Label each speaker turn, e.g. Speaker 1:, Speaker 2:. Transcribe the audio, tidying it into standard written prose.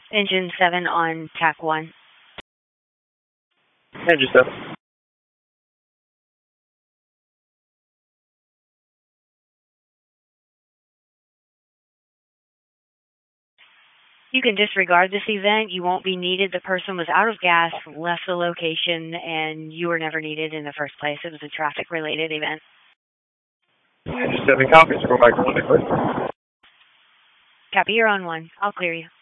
Speaker 1: Engine 7 on TAC 1.
Speaker 2: Engine 7.
Speaker 1: You can disregard this event. You won't be needed. The person was out of gas, left the location, and you were never needed in the first place. It was a traffic-related event.
Speaker 2: Engine 7 copies. Go back to 1.
Speaker 1: Copy, you're on 1. I'll clear you.